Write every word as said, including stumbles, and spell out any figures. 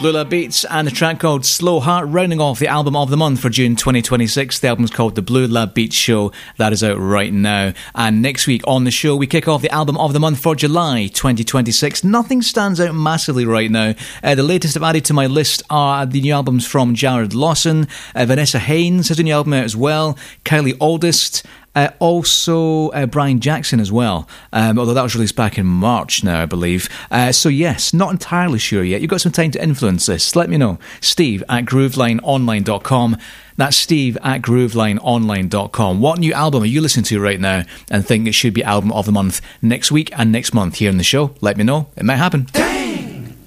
Blue Lab Beats and a track called Slow Heart, rounding off the album of the month for June twenty twenty-six. The album's called The Blue Lab Beats Show. That is out right now. And next week on the show, we kick off the album of the month for July twenty twenty-six. Nothing stands out massively right now. Uh, the latest I've added to my list are the new albums from Jared Lawson. Uh, Vanessa Haynes has a new album out as well. Kylie Aldist. Uh, also, uh, Brian Jackson as well, um, although that was released back in March now, I believe. Uh, so yes, not entirely sure yet. You've got some time to influence this. Let me know. Steve at grooveline online dot com. That's Steve at grooveline online dot com. What new album are you listening to right now and think it should be album of the month next week and next month here in the show? Let me know. It might happen. Damn.